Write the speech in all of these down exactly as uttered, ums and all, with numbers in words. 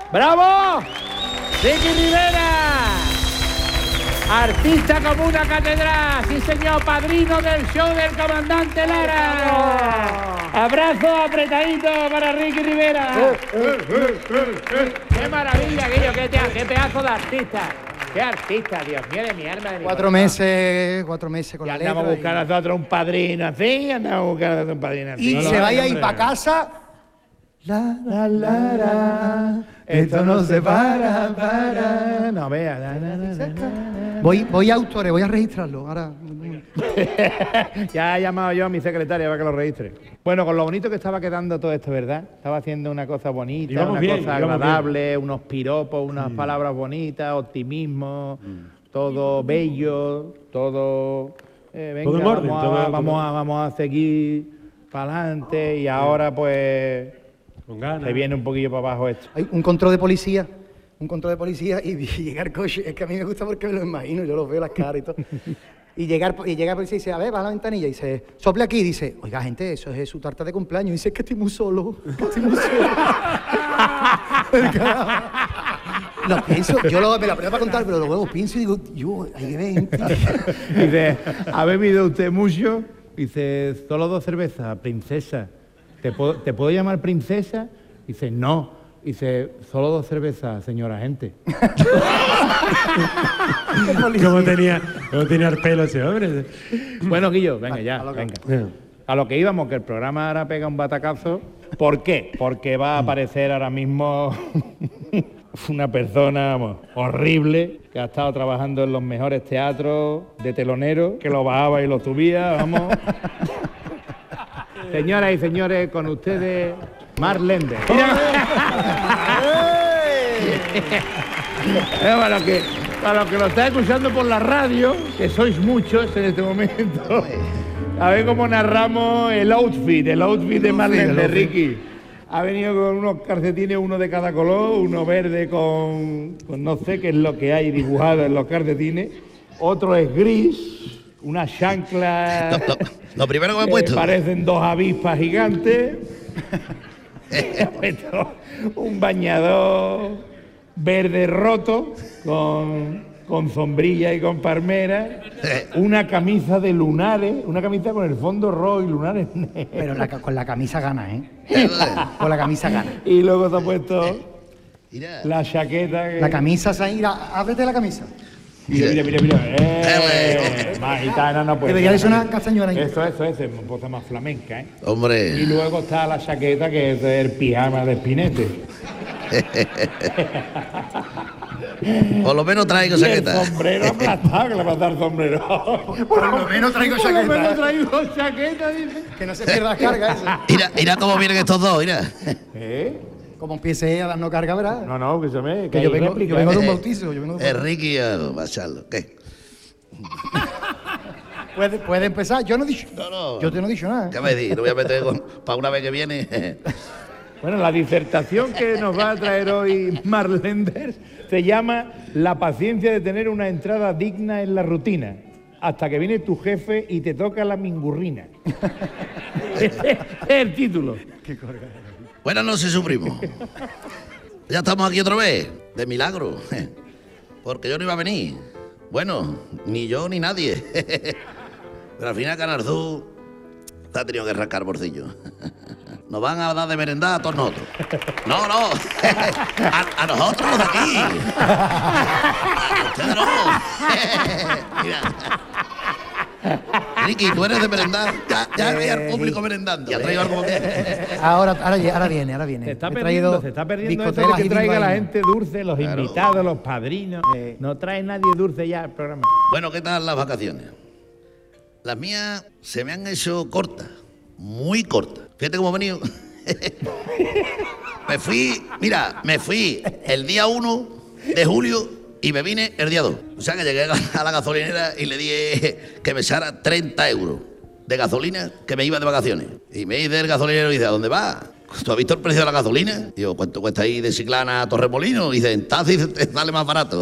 ¡Bravo! ¡Ricky Rivera! Artista como una catedral, sí señor, padrino del show del comandante Lara. Abrazo apretadito para Ricky Rivera. ¡Qué maravilla, aquello! ¡Qué, qué pedazo de artista! ¡Qué artista, Dios mío de mi alma! De mi cuatro corazón. meses, cuatro meses con y la letra. andamos a buscar a nosotros un padrino así, andamos a buscar a nosotros un padrino así. Y No, se no, vaya no, ahí hombre. para casa. La, la, la, la, esto no se para, para. No, vea. La, la, la, la, la. Voy, voy a autores, voy a registrarlo. Ahora. Ya he llamado yo a mi secretaria para que lo registre. Bueno, con lo bonito que estaba quedando todo esto, ¿verdad? Estaba haciendo una cosa bonita, Íbamos una bien, cosa íbamos agradable, unos piropos, unas palabras bonitas, optimismo, todo bello, todo... eh, venga, Todo en orden, vamos, a, todo- vamos, todo- a, vamos a seguir para adelante y ahora pues Con ganas. se viene un poquillo para abajo esto. Hay un control de policía. Un control de policía y llega el coche. Es que a mí me gusta porque me lo imagino, yo lo veo las caras y todo. Y llega, y llega el policía y dice, a ver, va a la ventanilla y dice, sople aquí. Y dice, oiga, gente, eso es su tarta de cumpleaños. Y dice, es que estoy muy solo, que estoy muy solo. Lo pienso, yo lo, me la ponía para contar, pero luego pienso y digo, yo, hay que ver. Dice, ¿ha bebido usted mucho? Dice, solo dos cervezas, princesa. ¿Te puedo, ¿te puedo llamar princesa? Dice, no. Dice, solo dos cervezas, señora gente. ¿Cómo tenía, cómo tenía el pelo ese hombre? Bueno, Guillo, venga ya, a lo que- venga. A lo que íbamos, que el programa ahora pega un batacazo. ¿Por qué? Porque va a aparecer ahora mismo una persona, vamos, horrible, que ha estado trabajando en los mejores teatros de telonero, que lo bajaba y lo subía, vamos. Señoras y señores, con ustedes, Mark Lender. Eh, para, los que, para los que lo estáis escuchando por la radio, que sois muchos en este momento, a ver cómo narramos el outfit, el outfit de Mark Lender, Ricky. Ha venido con unos calcetines, uno de cada color, uno verde con, con no sé qué es lo que hay dibujado en los calcetines, otro es gris, una chancla... Lo, lo- lo primero que me he que puesto. parecen dos avispas gigantes. He puesto un bañador verde roto con, con sombrilla y con palmera, una camisa de lunares, una camisa con el fondo rojo y lunares negros. Pero la ca- con la camisa gana, ¿eh? Con la camisa gana. Y luego se ha puesto Mira. la chaqueta. Que... La camisa, Zaira, ábrete la camisa. Mira, mira, mira, mira. Eh, más gitana no puede Debería de ser. sonar castañuela ahí. Eso, eso, eso, es un poco más flamenca, ¿eh? Y Hombre, luego está la chaqueta, que es el pijama de Spinete. por lo menos traigo Y el chaqueta. sombrero aplastado, que le va a dar sombrero. Por lo menos traigo Por lo menos chaqueta. traigo chaqueta, dice. Que no se pierda carga eso. Mira, mira cómo vienen estos dos, mira. ¿Eh? Como empiece a darnos carga, ¿verdad? No, no, que se me... Que hay yo vengo, réplica, yo vengo de un ¿eh? bautizo. Yo vengo de un Es Ricky y el Bacharlo. ¿Qué? Puede, puede empezar. Yo no he dicho. No, no. Yo te no he dicho nada. ¿Qué me di? No voy a meter con, para una vez que viene. Bueno, la disertación que nos va a traer hoy Mark Lender se llama La paciencia de tener una entrada digna en la rutina, hasta que viene tu jefe y te toca la mingurrina. Ese es el título. Buenas noches, su primo. Ya estamos aquí otra vez, de milagro. Porque yo no iba a venir. Bueno, ni yo ni nadie. Pero al final Canal Sur se ha tenido que rascar bolsillo. Nos van a dar de merendar a todos nosotros. No, no. A, a nosotros los de aquí. A ustedes no. Mira. Ricky, tú eres de merendar. Ya, ya ve al público merendando. Ya traigo algo bien. Ahora, ahora, lle- ahora viene, ahora viene. Se está Me he perdiendo, traído se está perdiendo eso de biscotelas que y traiga la bilbaínos. gente dulce, los Claro. invitados, los padrinos. No trae nadie dulce ya al programa. Bueno, ¿qué tal las vacaciones? Las mías se me han hecho cortas, muy cortas. Fíjate cómo he venido. Me fui, mira, me fui el día uno de julio y me vine el día dos. O sea que llegué a la gasolinera y le dije que me echara treinta euros de gasolina que me iba de vacaciones. Y me dice el gasolinero y dice, ¿a dónde vas? ¿Tú has visto el precio de la gasolina? Digo, ¿cuánto cuesta ahí de Chiclana a Torremolinos? Y dice, en taxi te sale más barato.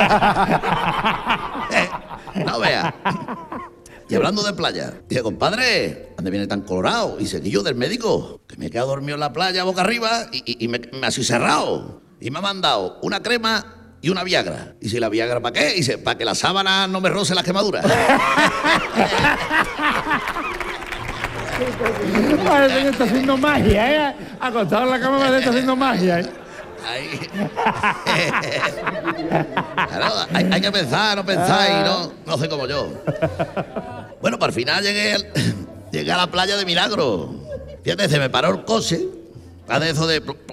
No veas. Y hablando de playa, dije, compadre, ¿dónde viene tan colorado? Y dice, que yo del médico, que me he quedado dormido en la playa boca arriba y, y- y me, me así cerrado. Y me ha mandado una crema y una Viagra. Y si la Viagra, ¿para qué? Y dice, para que la sábana no me roce las quemaduras. Parece que está haciendo magia, ¿eh? Acostado en la cama parece que está haciendo magia, ¿eh? Ahí. Claro, hay, hay que pensar, no pensáis, no, no sé como yo. Bueno, para el final llegué, al- llegué a la playa de Milagro. Fíjate, se me paró el coche, hace eso de... pum,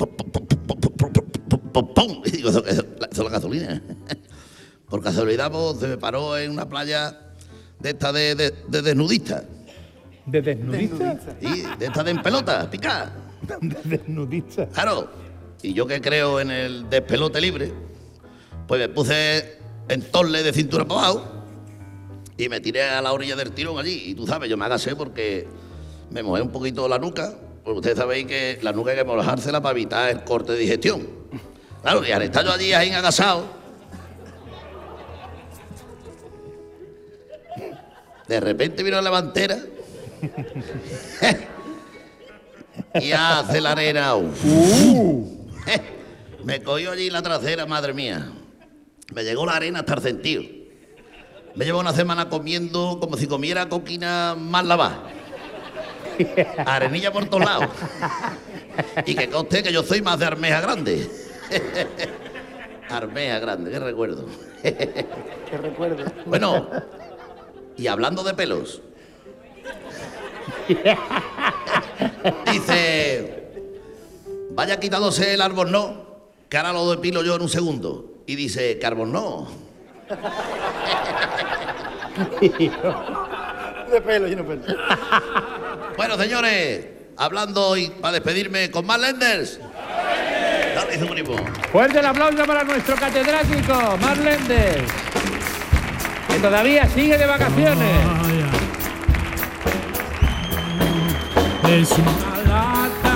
y digo, eso, eso, eso es la gasolina. Por casualidad, pues, se me paró en una playa de esta de, de, de desnudista. ¿De desnudista? Y de esta de en pelota, picada. De desnudista. Claro, y yo que creo en el despelote libre, pues me puse en torle de cintura para abajo y me tiré a la orilla del tirón allí. Y tú sabes, yo me agacé porque me mojé un poquito la nuca, porque ustedes sabéis que la nuca hay que mojársela para evitar el corte de digestión. Claro, y al estar yo allí ahí agazado, de repente vino la levantera y hace la arena. Uh. Me cogió allí la trasera, madre mía. Me llegó la arena hasta el sentido. Me llevo una semana comiendo como si comiera coquina mal lavada. Arenilla por todos lados. Y que conste que yo soy más de armeja grande. Armeja grande, qué recuerdo. Qué recuerdo. Bueno, y hablando de pelos. Dice, vaya quitándose el albornoz, que ahora lo depilo yo en un segundo. Y dice, ¿qué albornoz? De pelo, lleno de pelo. Bueno, señores, hablando y para despedirme con más Lenders. Dale, su primo. Fuerte el aplauso para nuestro catedrático, Marc Lenders, que todavía sigue de vacaciones. Es un